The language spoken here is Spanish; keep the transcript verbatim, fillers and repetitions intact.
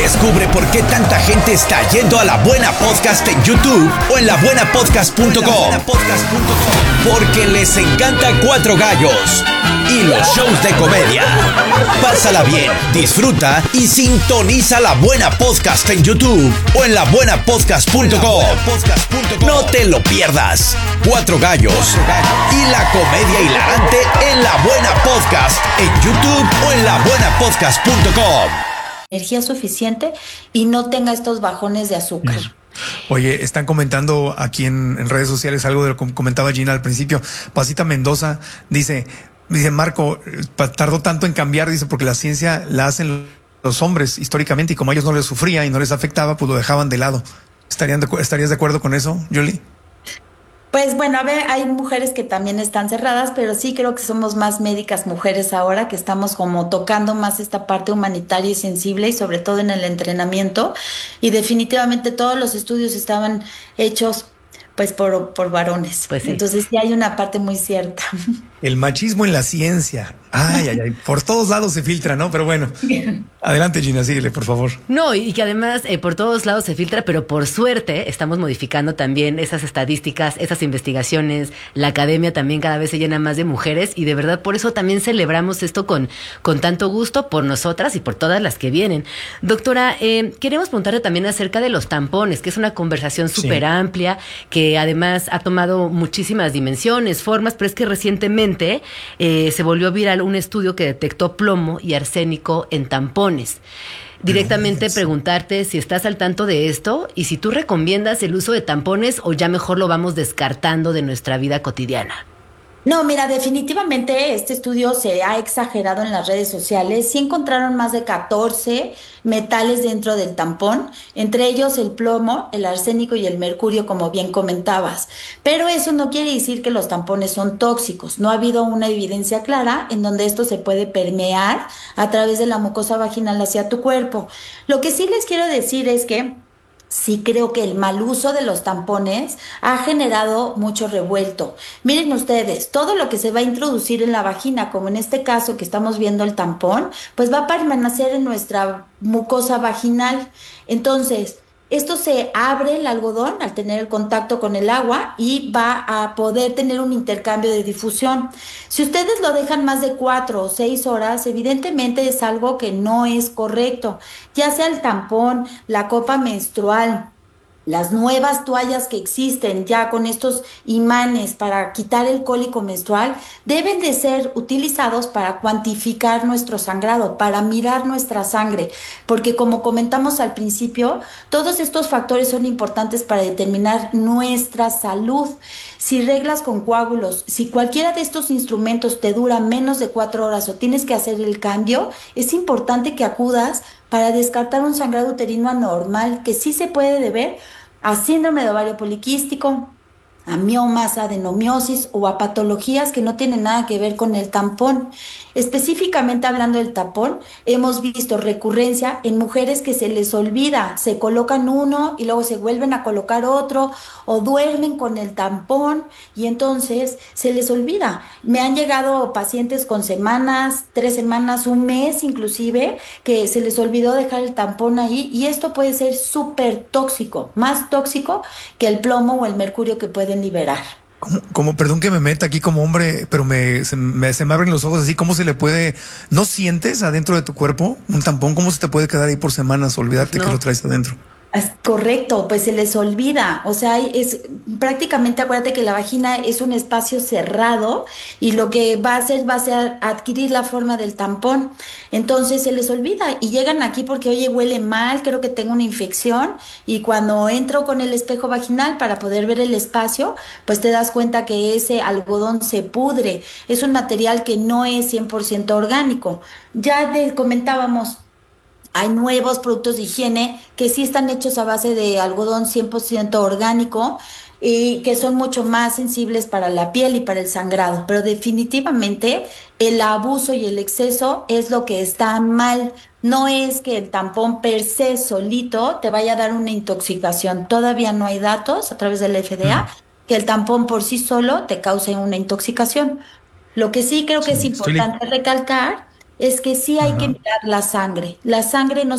Descubre por qué tanta gente está yendo a La Buena Podcast en YouTube o en la buena podcast punto com. Porque les encanta Cuatro Gallos y los shows de comedia. Pásala bien, disfruta y sintoniza La Buena Podcast en YouTube o en la buena podcast punto com. No te lo pierdas. Cuatro Gallos y la comedia hilarante en La Buena Podcast en YouTube o en la buena podcast punto com. Energía suficiente y no tenga estos bajones de azúcar. Oye, están comentando aquí en, en redes sociales algo de lo que comentaba Gina al principio. Pasita Mendoza dice, dice Marco, tardó tanto en cambiar, dice, porque la ciencia la hacen los hombres históricamente y como a ellos no les sufría y no les afectaba, pues lo dejaban de lado. ¿Estarían de, ¿Estarías de acuerdo con eso, Julie? Pues bueno, a ver, hay mujeres que también están cerradas, pero sí creo que somos más médicas mujeres ahora, que estamos como tocando más esta parte humanitaria y sensible, y sobre todo en el entrenamiento. Y definitivamente todos los estudios estaban hechos pues por, por varones. Pues sí. Entonces sí hay una parte muy cierta. El machismo en la ciencia. Ay, ay, ay. Por todos lados se filtra, ¿no? Pero bueno. Adelante, Gina, síguele, por favor. No, y que además eh, por todos lados se filtra, pero por suerte estamos modificando también esas estadísticas, esas investigaciones. La academia también cada vez se llena más de mujeres y de verdad por eso también celebramos esto con, con tanto gusto por nosotras y por todas las que vienen. Doctora, eh, queremos preguntarle también acerca de los tampones, que es una conversación súper amplia, que además ha tomado muchísimas dimensiones, formas, pero es que recientemente eh, se volvió viral un estudio que detectó plomo y arsénico en tampones. Directamente no, preguntarte si estás al tanto de esto y si tú recomiendas el uso de tampones o ya mejor lo vamos descartando de nuestra vida cotidiana. No, mira, definitivamente este estudio se ha exagerado en las redes sociales. Sí encontraron más de catorce metales dentro del tampón, entre ellos el plomo, el arsénico y el mercurio, como bien comentabas. Pero eso no quiere decir que los tampones son tóxicos. No ha habido una evidencia clara en donde esto se puede permear a través de la mucosa vaginal hacia tu cuerpo. Lo que sí les quiero decir es que sí creo que el mal uso de los tampones ha generado mucho revuelto. Miren ustedes, todo lo que se va a introducir en la vagina, como en este caso que estamos viendo el tampón, pues va a permanecer en nuestra mucosa vaginal. Entonces, esto se abre el algodón al tener el contacto con el agua y va a poder tener un intercambio de difusión. Si ustedes lo dejan más de cuatro o seis horas, evidentemente es algo que no es correcto. Ya sea el tampón, la copa menstrual, las nuevas toallas que existen ya con estos imanes para quitar el cólico menstrual deben de ser utilizados para cuantificar nuestro sangrado, para mirar nuestra sangre, porque como comentamos al principio, todos estos factores son importantes para determinar nuestra salud. Si reglas con coágulos, si cualquiera de estos instrumentos te dura menos de cuatro horas o tienes que hacer el cambio, es importante que acudas para descartar un sangrado uterino anormal que sí se puede deber a síndrome de ovario poliquístico, a miomas, adenomiosis o a patologías que no tienen nada que ver con el tampón. Específicamente hablando del tampón, hemos visto recurrencia en mujeres que se les olvida, se colocan uno y luego se vuelven a colocar otro o duermen con el tampón y entonces se les olvida. Me han llegado pacientes con semanas, tres semanas, un mes inclusive, que se les olvidó dejar el tampón ahí y esto puede ser súper tóxico, más tóxico que el plomo o el mercurio que pueden liberar. Como, como, perdón que me meta aquí como hombre, pero me se, me se me abren los ojos así. ¿Cómo se le puede? ¿No sientes adentro de tu cuerpo un tampón? ¿Cómo se te puede quedar ahí por semanas? Olvidarte no. que lo traes adentro. Es correcto, pues se les olvida, o sea, es prácticamente, acuérdate que la vagina es un espacio cerrado y lo que va a hacer va a ser adquirir la forma del tampón, entonces se les olvida y llegan aquí porque, oye, huele mal, creo que tengo una infección y cuando entro con el espejo vaginal para poder ver el espacio, pues te das cuenta que ese algodón se pudre, es un material que no es cien por ciento orgánico. Ya te comentábamos, hay nuevos productos de higiene que sí están hechos a base de algodón cien por ciento orgánico y que son mucho más sensibles para la piel y para el sangrado, pero definitivamente el abuso y el exceso es lo que está mal. No es que el tampón per se solito te vaya a dar una intoxicación. Todavía no hay datos a través de la F D A que el tampón por sí solo te cause una intoxicación. Lo que sí creo que es importante recalcar es que sí hay Ajá. que mirar la sangre. La sangre no